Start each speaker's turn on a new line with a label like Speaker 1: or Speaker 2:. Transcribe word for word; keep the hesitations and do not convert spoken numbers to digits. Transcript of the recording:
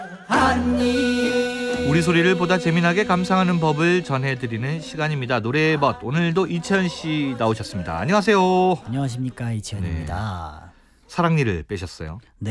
Speaker 1: 우리 소리를 보다 재미나게 감상하는 법을 전해드리는 시간입니다. 노래벗, 오늘도 이채연 씨 나오셨습니다. 안녕하세요.
Speaker 2: 안녕하십니까, 이채연입니다.
Speaker 1: 사랑니를 빼셨어요.
Speaker 2: 네.